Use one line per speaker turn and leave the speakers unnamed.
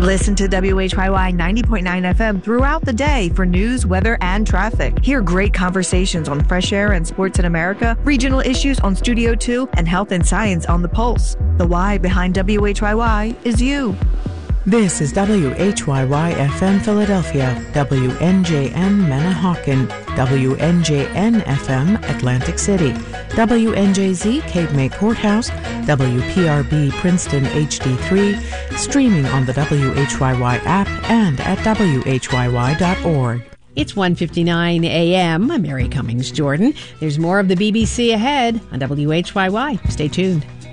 Listen to WHYY 90.9 FM throughout the day for news, weather, and traffic. Hear great conversations on fresh air and sports in America, regional issues on Studio 2, and health and science on The Pulse. The why behind WHYY is you.
This is WHYY-FM Philadelphia, WNJM Manahawkin, WNJN-FM Atlantic City, WNJZ Cape May Courthouse, WPRB Princeton HD3, streaming on the WHYY app and at WHYY.org.
It's 1:59 a.m. I'm Mary Cummings Jordan. There's more of the BBC ahead on WHYY. Stay tuned.